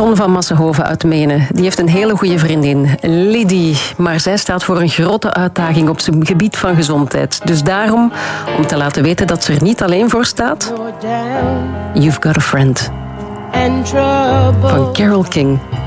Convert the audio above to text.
Yvonne van Massenhoven uit Menen. Die heeft een hele goede vriendin, Lidie. Maar zij staat voor een grote uitdaging op zijn gebied van gezondheid. Dus daarom, om te laten weten dat ze er niet alleen voor staat, You've Got a Friend. Van Carole King.